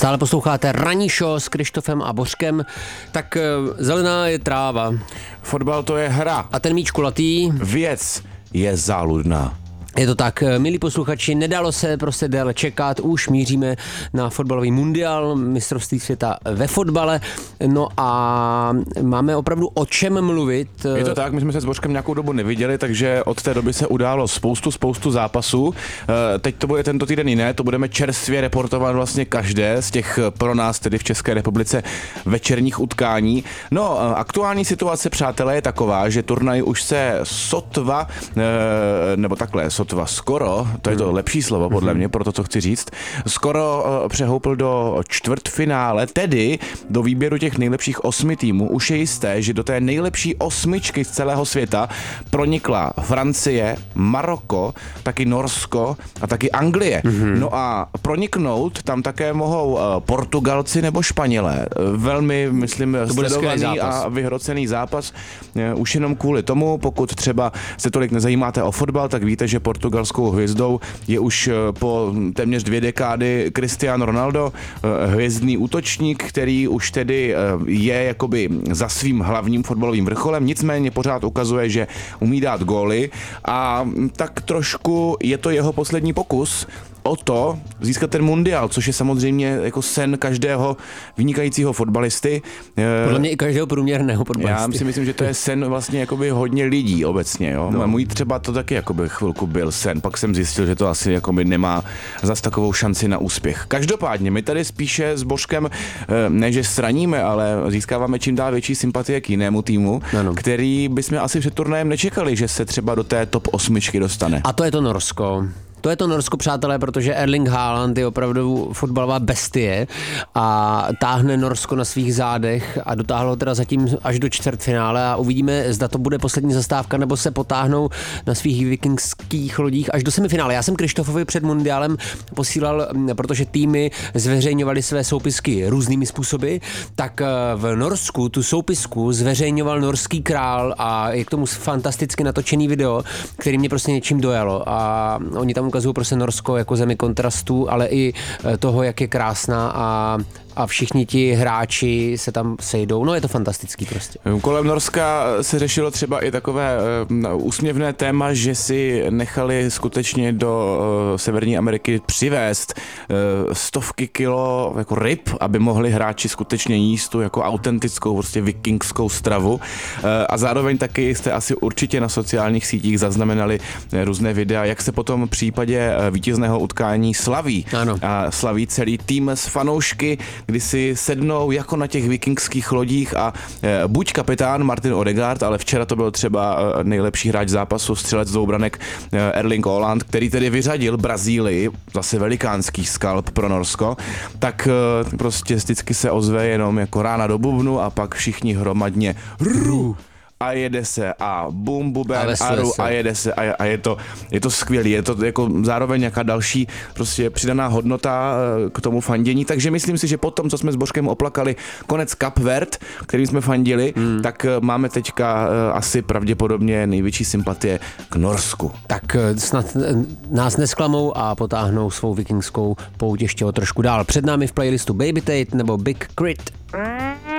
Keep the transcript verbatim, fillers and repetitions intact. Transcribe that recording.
Stále posloucháte Ranní show s Krištofem a Bořkem. Tak zelená je tráva. Fotbal to je hra. A ten míč kulatý. Věc je záludná. Je to tak, milí posluchači, nedalo se prostě déle čekat, už míříme na fotbalový mundial, mistrovství světa ve fotbale, no a máme opravdu o čem mluvit. Je to tak, my jsme se s Božkem nějakou dobu neviděli, takže od té doby se událo spoustu, spoustu zápasů. Teď to bude tento týden jiné, to budeme čerstvě reportovat vlastně každé z těch pro nás tedy v České republice večerních utkání. No, aktuální situace, přátelé, je taková, že turnaj už se sotva, nebo takhle, sotva skoro, to je to lepší slovo podle mě, pro to, co chci říct, skoro uh, přehoupl do čtvrtfinále, tedy do výběru těch nejlepších osmi týmů. Už je jisté, že do té nejlepší osmičky z celého světa pronikla Francie, Maroko, taky Norsko a taky Anglie. Mm-hmm. No a proniknout tam také mohou uh, Portugalci nebo Španělé. Velmi, myslím, sledovaný a vyhrocený zápas. Uh, už jenom kvůli tomu, pokud třeba se tolik nezajímáte o fotbal, tak víte, že portugalskou hvězdou je už po téměř dvě dekády Cristiano Ronaldo, hvězdný útočník, který už tedy je jakoby za svým hlavním fotbalovým vrcholem, nicméně pořád ukazuje, že umí dát góly a tak trošku je to jeho poslední pokus o to získat ten mundial, což je samozřejmě jako sen každého vynikajícího fotbalisty. Podle mě i každého průměrného fotbalisty. Já si myslím, že to je sen vlastně jakoby hodně lidí obecně. Jo? No. Můj třeba to taky jakoby chvilku byl sen, pak jsem zjistil, že to asi jakoby nemá zas takovou šanci na úspěch. Každopádně my tady spíše s Božkem ne, že straníme, ale získáváme čím dál větší sympatie k jinému týmu, ano. Který bychom asi před turnajem nečekali, že se třeba do té top osmičky dostane. A to je to Norsko. To je to Norsko, přátelé, protože Erling Haaland je opravdu fotbalová bestie a táhne Norsko na svých zádech a dotáhlo teda zatím až do čtvrtfinále a uvidíme, zda to bude poslední zastávka, nebo se potáhnou na svých vikingských lodích až do semifinále. Já jsem Krištofovi před mundiálem posílal, protože týmy zveřejňovaly své soupisky různými způsoby, tak v Norsku tu soupisku zveřejňoval norský král a je k tomu fantasticky natočený video, který mě prostě něčím dojalo a oni tam ukazují prostě Norsko jako zemi kontrastů, ale i toho, jak je krásná a a všichni ti hráči se tam sejdou. No je to fantastický prostě. Kolem Norska se řešilo třeba i takové uh, úsměvné téma, že si nechali skutečně do uh, Severní Ameriky přivést uh, stovky kilo jako ryb, aby mohli hráči skutečně jíst tu jako autentickou prostě vikingskou stravu. Uh, a zároveň taky jste asi určitě na sociálních sítích zaznamenali různé videa, jak se potom v případě vítězného utkání slaví. Ano. A slaví celý tým s fanoušky, kdy si sednou jako na těch vikingských lodích a e, buď kapitán Martin Odegaard, ale včera to byl třeba e, nejlepší hráč zápasu, střelec do obranek e, Erling Haaland, který tedy vyřadil Brazílii, zase velikánský skalp pro Norsko, tak e, prostě vždycky se ozve jenom jako rána do bubnu a pak všichni hromadně rů. A jede se a bum buben a, ru, a jede se a, a je to, je to skvělý, je to jako zároveň nějaká další prostě přidaná hodnota k tomu fandění, takže myslím si, že potom, co jsme s Božkem oplakali konec Kap Verd, kterým jsme fandili, hmm. tak máme teďka asi pravděpodobně největší sympatie k Norsku. Tak snad nás nesklamou a potáhnou svou vikingskou pouť ještě o trošku dál. Před námi v playlistu Baby Tate nebo Big Crit.